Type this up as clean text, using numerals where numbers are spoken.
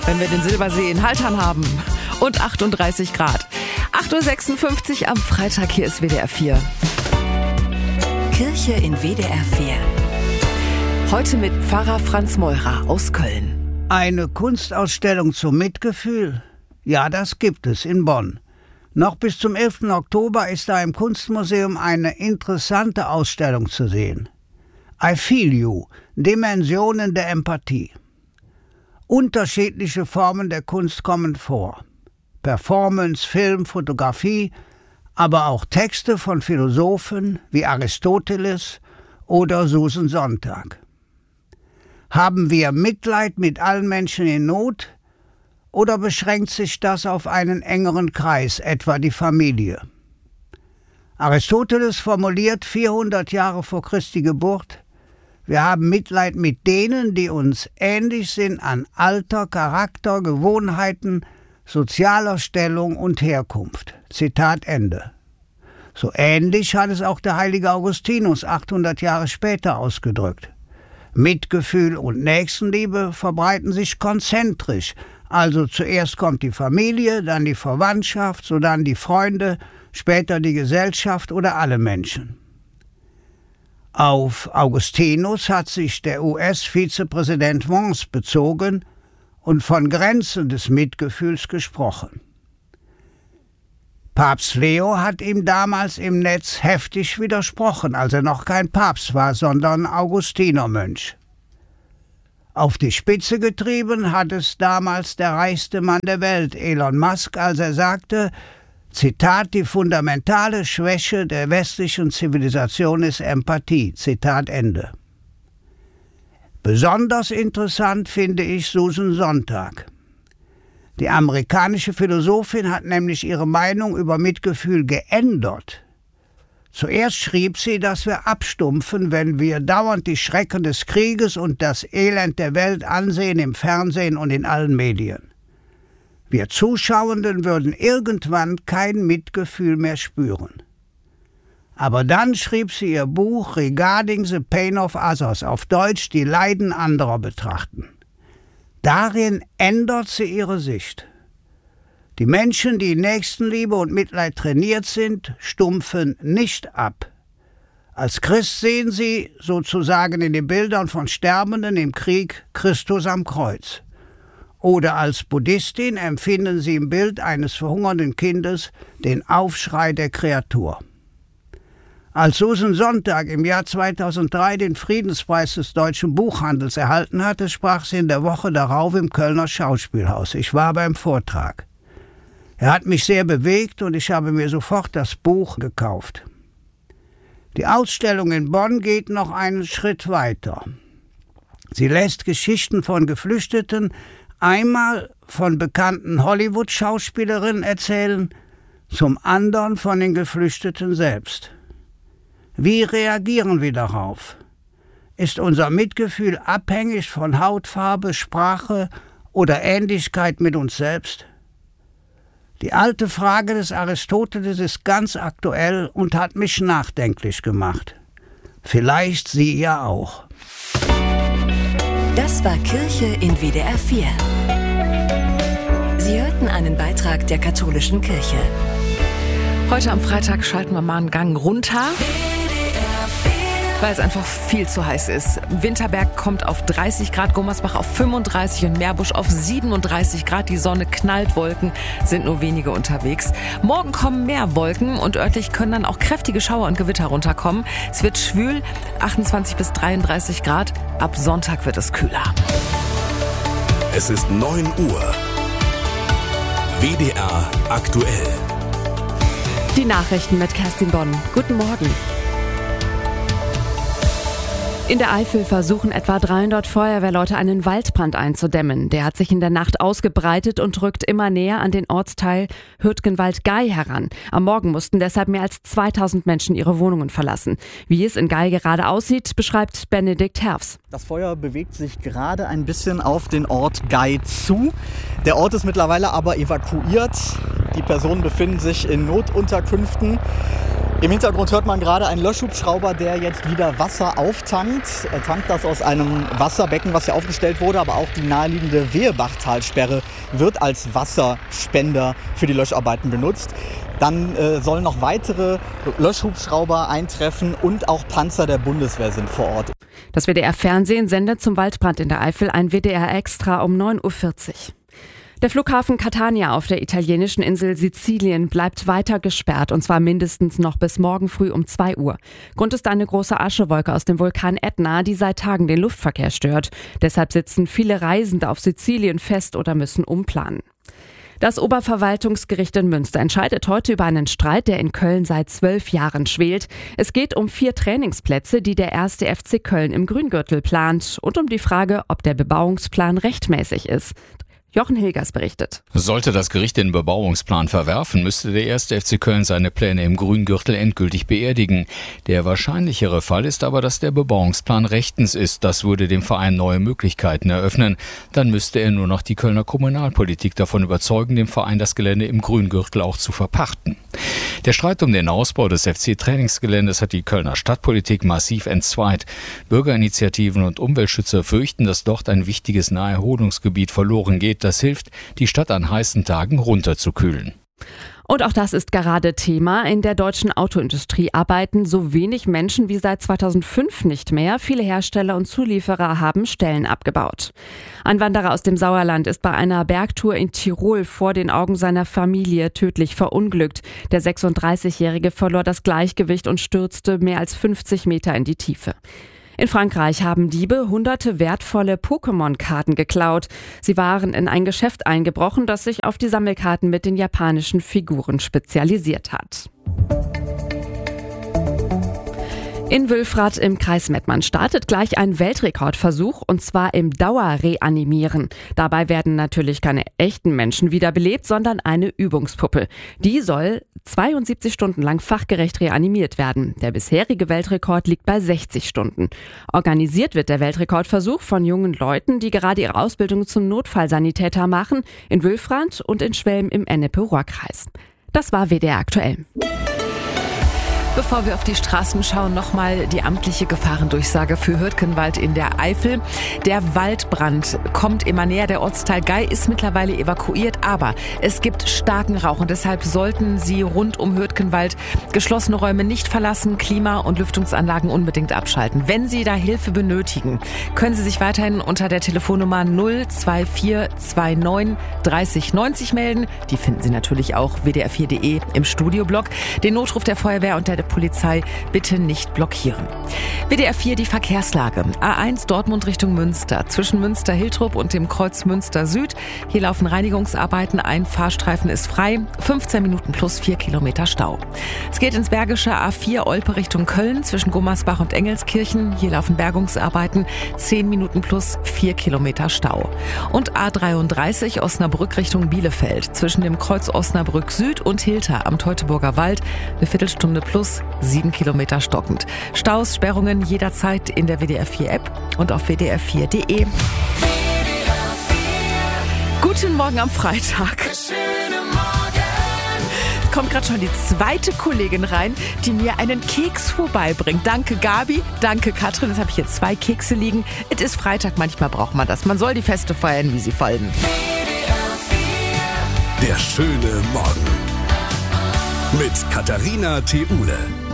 Wenn wir den Silbersee in Haltern haben und 38 Grad. 8.56 Uhr am Freitag, hier ist WDR 4. Kirche in WDR 4. Heute mit Pfarrer Franz Meurer aus Köln. Eine Kunstausstellung zum Mitgefühl? Ja, das gibt es in Bonn. Noch bis zum 11. Oktober ist da im Kunstmuseum eine interessante Ausstellung zu sehen. I Feel You, Dimensionen der Empathie. Unterschiedliche Formen der Kunst kommen vor. Performance, Film, Fotografie, aber auch Texte von Philosophen wie Aristoteles oder Susan Sontag. Haben wir Mitleid mit allen Menschen in Not oder beschränkt sich das auf einen engeren Kreis, etwa die Familie? Aristoteles formuliert 400 Jahre vor Christi Geburt: Wir haben Mitleid mit denen, die uns ähnlich sind an Alter, Charakter, Gewohnheiten, sozialer Stellung und Herkunft. Zitat Ende. So ähnlich hat es auch der heilige Augustinus 800 Jahre später ausgedrückt. Mitgefühl und Nächstenliebe verbreiten sich konzentrisch. Also zuerst kommt die Familie, dann die Verwandtschaft, sodann die Freunde, später die Gesellschaft oder alle Menschen. Auf Augustinus hat sich der US-Vizepräsident Vance bezogen und von Grenzen des Mitgefühls gesprochen. Papst Leo hat ihm damals im Netz heftig widersprochen, als er noch kein Papst war, sondern Augustinermönch. Auf die Spitze getrieben hat es damals der reichste Mann der Welt, Elon Musk, als er sagte, Zitat, die fundamentale Schwäche der westlichen Zivilisation ist Empathie. Zitat Ende. Besonders interessant finde ich Susan Sontag. Die amerikanische Philosophin hat nämlich ihre Meinung über Mitgefühl geändert. Zuerst schrieb sie, dass wir abstumpfen, wenn wir dauernd die Schrecken des Krieges und das Elend der Welt ansehen im Fernsehen und in allen Medien. Wir Zuschauenden würden irgendwann kein Mitgefühl mehr spüren. Aber dann schrieb sie ihr Buch Regarding the Pain of Others, auf Deutsch die Leiden anderer betrachten. Darin ändert sie ihre Sicht. Die Menschen, die in Nächstenliebe und Mitleid trainiert sind, stumpfen nicht ab. Als Christ sehen sie, sozusagen in den Bildern von Sterbenden im Krieg, Christus am Kreuz. Oder als Buddhistin empfinden sie im Bild eines verhungernden Kindes den Aufschrei der Kreatur. Als Susan Sontag im Jahr 2003 den Friedenspreis des deutschen Buchhandels erhalten hatte, sprach sie in der Woche darauf im Kölner Schauspielhaus. Ich war beim Vortrag. Er hat mich sehr bewegt und ich habe mir sofort das Buch gekauft. Die Ausstellung in Bonn geht noch einen Schritt weiter. Sie lässt Geschichten von Geflüchteten einmal von bekannten Hollywood-Schauspielerinnen erzählen, zum anderen von den Geflüchteten selbst. Wie reagieren wir darauf? Ist unser Mitgefühl abhängig von Hautfarbe, Sprache oder Ähnlichkeit mit uns selbst? Die alte Frage des Aristoteles ist ganz aktuell und hat mich nachdenklich gemacht. Vielleicht Sie ja auch. Das war Kirche in WDR 4. Sie hörten einen Beitrag der katholischen Kirche. Heute am Freitag schalten wir mal einen Gang runter, weil es einfach viel zu heiß ist. Winterberg kommt auf 30 Grad, Gummersbach auf 35 und Meerbusch auf 37 Grad. Die Sonne knallt, Wolken sind nur wenige unterwegs. Morgen kommen mehr Wolken und örtlich können dann auch kräftige Schauer und Gewitter runterkommen. Es wird schwül, 28 bis 33 Grad. Ab Sonntag wird es kühler. Es ist 9 Uhr. WDR aktuell. Die Nachrichten mit Kerstin Bonn. Guten Morgen. In der Eifel versuchen etwa 300 Feuerwehrleute einen Waldbrand einzudämmen. Der hat sich in der Nacht ausgebreitet und rückt immer näher an den Ortsteil Hürtgenwald-Gay heran. Am Morgen mussten deshalb mehr als 2000 Menschen ihre Wohnungen verlassen. Wie es in Gay gerade aussieht, beschreibt Benedikt Herfs. Das Feuer bewegt sich gerade ein bisschen auf den Ort Gay zu. Der Ort ist mittlerweile aber evakuiert. Die Personen befinden sich in Notunterkünften. Im Hintergrund hört man gerade einen Löschhubschrauber, der jetzt wieder Wasser auftankt. Er tankt das aus einem Wasserbecken, was hier aufgestellt wurde, aber auch die naheliegende Wehebachtalsperre wird als Wasserspender für die Löscharbeiten benutzt. Dann sollen noch weitere Löschhubschrauber eintreffen und auch Panzer der Bundeswehr sind vor Ort. Das WDR-Fernsehen sendet zum Waldbrand in der Eifel ein WDR-Extra um 9.40 Uhr. Der Flughafen Catania auf der italienischen Insel Sizilien bleibt weiter gesperrt, und zwar mindestens noch bis morgen früh um 2 Uhr. Grund ist eine große Aschewolke aus dem Vulkan Ätna, die seit Tagen den Luftverkehr stört. Deshalb sitzen viele Reisende auf Sizilien fest oder müssen umplanen. Das Oberverwaltungsgericht in Münster entscheidet heute über einen Streit, der in Köln seit 12 Jahren schwelt. Es geht um 4 Trainingsplätze, die der 1. FC Köln im Grüngürtel plant, und um die Frage, ob der Bebauungsplan rechtmäßig ist. Jochen Hilgers berichtet. Sollte das Gericht den Bebauungsplan verwerfen, müsste der 1. FC Köln seine Pläne im Grüngürtel endgültig beerdigen. Der wahrscheinlichere Fall ist aber, dass der Bebauungsplan rechtens ist. Das würde dem Verein neue Möglichkeiten eröffnen. Dann müsste er nur noch die Kölner Kommunalpolitik davon überzeugen, dem Verein das Gelände im Grüngürtel auch zu verpachten. Der Streit um den Ausbau des FC-Trainingsgeländes hat die Kölner Stadtpolitik massiv entzweit. Bürgerinitiativen und Umweltschützer fürchten, dass dort ein wichtiges Naherholungsgebiet verloren geht. Das hilft, die Stadt an heißen Tagen runterzukühlen. Und auch das ist gerade Thema. In der deutschen Autoindustrie arbeiten so wenig Menschen wie seit 2005 nicht mehr. Viele Hersteller und Zulieferer haben Stellen abgebaut. Ein Wanderer aus dem Sauerland ist bei einer Bergtour in Tirol vor den Augen seiner Familie tödlich verunglückt. Der 36-Jährige verlor das Gleichgewicht und stürzte mehr als 50 Meter in die Tiefe. In Frankreich haben Diebe hunderte wertvolle Pokémon-Karten geklaut. Sie waren in ein Geschäft eingebrochen, das sich auf die Sammelkarten mit den japanischen Figuren spezialisiert hat. In Wülfrath im Kreis Mettmann startet gleich ein Weltrekordversuch, und zwar im Dauerreanimieren. Dabei werden natürlich keine echten Menschen wiederbelebt, sondern eine Übungspuppe. Die soll 72 Stunden lang fachgerecht reanimiert werden. Der bisherige Weltrekord liegt bei 60 Stunden. Organisiert wird der Weltrekordversuch von jungen Leuten, die gerade ihre Ausbildung zum Notfallsanitäter machen, in Wülfrath und in Schwelm im Ennepe-Ruhr-Kreis. Das war WDR aktuell. Bevor wir auf die Straßen schauen, nochmal die amtliche Gefahrendurchsage für Hürtgenwald in der Eifel. Der Waldbrand kommt immer näher. Der Ortsteil Gei ist mittlerweile evakuiert, aber es gibt starken Rauch und deshalb sollten Sie rund um Hürtgenwald geschlossene Räume nicht verlassen, Klima- und Lüftungsanlagen unbedingt abschalten. Wenn Sie da Hilfe benötigen, können Sie sich weiterhin unter der Telefonnummer 02429 30 90 melden. Die finden Sie natürlich auch wdr4.de im Studioblog. Den Notruf der Feuerwehr und der Polizei bitte nicht blockieren. WDR 4 die Verkehrslage. A1 Dortmund Richtung Münster. Zwischen Münster-Hiltrup und dem Kreuz Münster Süd. Hier laufen Reinigungsarbeiten. Ein Fahrstreifen ist frei. 15 Minuten plus 4 Kilometer Stau. Es geht ins Bergische A4 Olpe Richtung Köln. Zwischen Gummersbach und Engelskirchen. Hier laufen Bergungsarbeiten. 10 Minuten plus 4 Kilometer Stau. Und A33 Osnabrück Richtung Bielefeld. Zwischen dem Kreuz Osnabrück Süd und Hilter am Teutoburger Wald. Eine Viertelstunde plus 7 Kilometer stockend. Staus, Sperrungen jederzeit in der WDR 4 App und auf wdr4.de. Guten Morgen am Freitag. Kommt gerade schon die zweite Kollegin rein, die mir einen Keks vorbeibringt. Danke Gabi, danke Katrin. Jetzt habe ich hier 2 Kekse liegen. Es ist Freitag, manchmal braucht man das. Man soll die Feste feiern, wie sie fallen. Der schöne Morgen. Mit Katharina Theule.